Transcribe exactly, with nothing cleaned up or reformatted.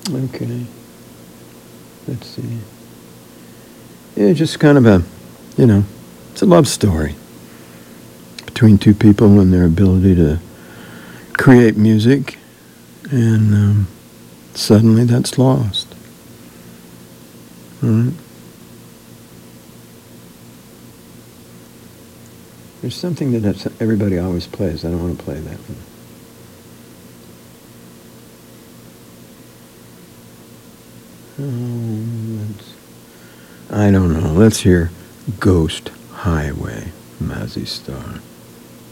Okay. Let's see. Yeah, just kind of a, you know, it's a love story between two people and their ability to create music, and um, suddenly that's lost. All right. There's something that that's, everybody always plays. I don't want to play that one. Oh, let's, I don't know. Let's hear Ghost Highway, Mazzy Star.